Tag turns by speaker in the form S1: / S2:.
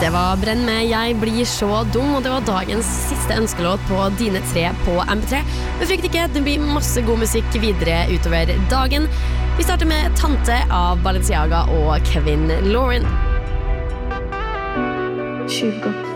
S1: Det var Brenn med Jeg blir så dum, og det var dagens siste ønskelåt på Dine 3 på MP3. Men frykt ikke, det blir masse god musikk videre utover dagen. Vi starter med Tante av Balenciaga og Kevin Lauren.
S2: 20